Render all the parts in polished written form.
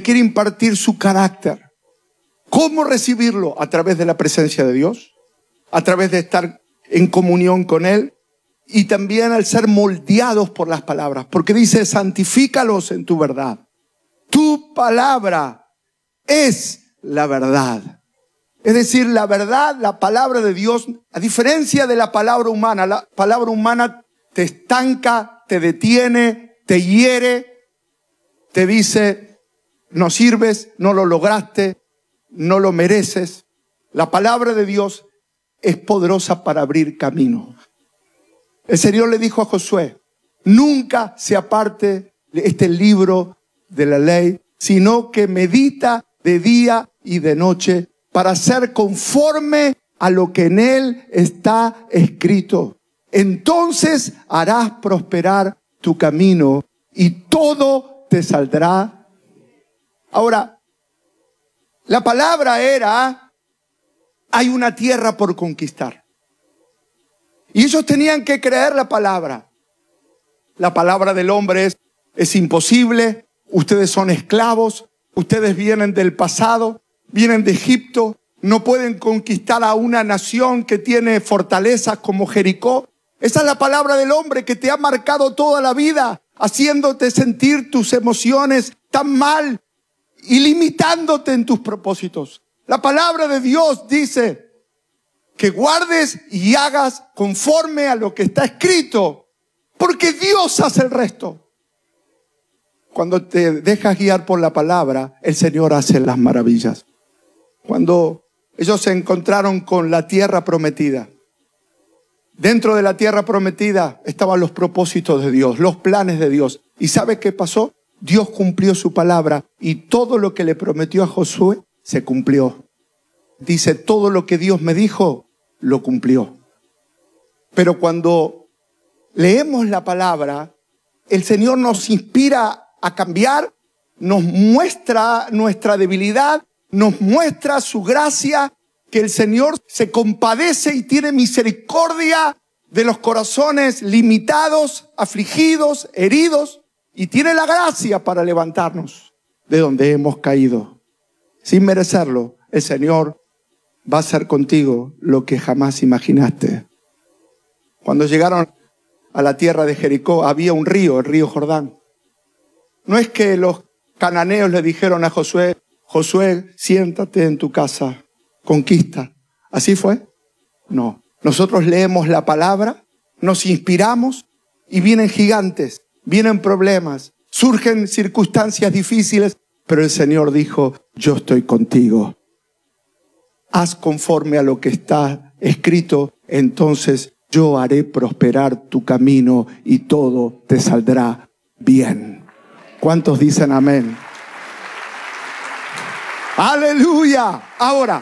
quiere impartir su carácter. ¿Cómo recibirlo? A través de la presencia de Dios, a través de estar en comunión con Él y también al ser moldeados por las palabras. Porque dice, santifícalos en tu verdad. Tu palabra es la verdad. Es decir, la verdad, la palabra de Dios, a diferencia de la palabra humana te estanca, te detiene, te hiere, te dice, no sirves, no lo lograste, no lo mereces. La palabra de Dios es poderosa para abrir camino. El Señor le dijo a Josué, nunca se aparte este libro de la ley, sino que medita de día y de noche para ser conforme a lo que en él está escrito. Entonces harás prosperar tu camino y todo te saldrá. Ahora, la palabra era, hay una tierra por conquistar. Y ellos tenían que creer la palabra. La palabra del hombre es imposible. Ustedes son esclavos. Ustedes vienen del pasado. Vienen de Egipto. No pueden conquistar a una nación que tiene fortalezas como Jericó. Esa es la palabra del hombre que te ha marcado toda la vida, haciéndote sentir tus emociones tan mal y limitándote en tus propósitos. La palabra de Dios dice que guardes y hagas conforme a lo que está escrito, porque Dios hace el resto. Cuando te dejas guiar por la palabra, el Señor hace las maravillas. Cuando ellos se encontraron con la tierra prometida, dentro de la tierra prometida estaban los propósitos de Dios, los planes de Dios. ¿Y sabe qué pasó? Dios cumplió su palabra y todo lo que le prometió a Josué se cumplió. Dice, todo lo que Dios me dijo, lo cumplió. Pero cuando leemos la palabra, el Señor nos inspira a cambiar, nos muestra nuestra debilidad, nos muestra su gracia, que el Señor se compadece y tiene misericordia de los corazones limitados, afligidos, heridos, y tiene la gracia para levantarnos de donde hemos caído. Sin merecerlo, el Señor va a hacer contigo lo que jamás imaginaste. Cuando llegaron a la tierra de Jericó, había un río, el río Jordán. No es que los cananeos le dijeron a Josué, Josué, siéntate en tu casa, conquista. ¿Así fue? No. Nosotros leemos la palabra, nos inspiramos y vienen gigantes, vienen problemas, surgen circunstancias difíciles, pero el Señor dijo, yo estoy contigo. Haz conforme a lo que está escrito, entonces yo haré prosperar tu camino y todo te saldrá bien. ¿Cuántos dicen amén? ¡Aleluya! Ahora,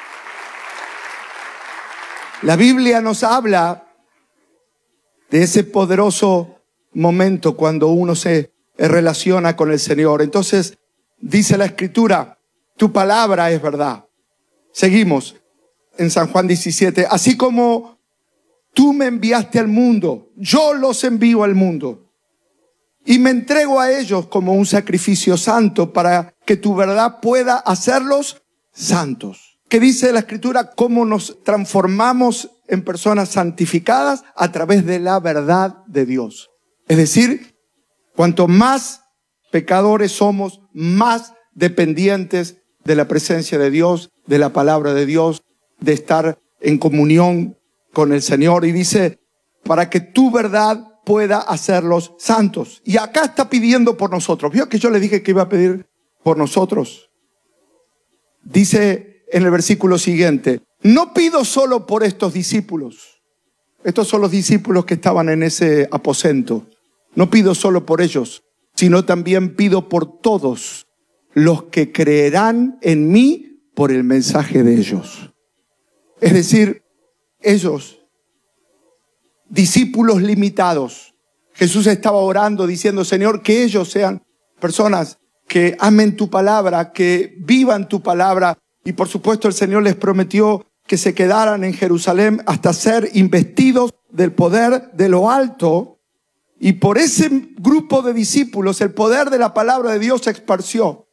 la Biblia nos habla de ese poderoso momento cuando uno se relaciona con el Señor. Entonces, dice la Escritura, tu palabra es verdad. Seguimos en San Juan 17. Así como tú me enviaste al mundo, yo los envío al mundo. Y me entrego a ellos como un sacrificio santo para que tu verdad pueda hacerlos santos. ¿Qué dice la Escritura? ¿Cómo nos transformamos en personas santificadas? A través de la verdad de Dios. Es decir, cuanto más pecadores somos, más dependientes de la presencia de Dios, de la palabra de Dios, de estar en comunión con el Señor. Y dice, para que tu verdad pueda hacerlos santos. Y acá está pidiendo por nosotros. ¿Vio que yo le dije que iba a pedir por nosotros? Dice en el versículo siguiente, no pido solo por estos discípulos. Estos son los discípulos que estaban en ese aposento. No pido solo por ellos, sino también pido por todos los que creerán en mí por el mensaje de ellos. Es decir, ellos, discípulos limitados. Jesús estaba orando diciendo, Señor, que ellos sean personas que amen tu palabra, que vivan tu palabra. Y por supuesto el Señor les prometió que se quedaran en Jerusalén hasta ser investidos del poder de lo alto. Y por ese grupo de discípulos el poder de la palabra de Dios se esparció.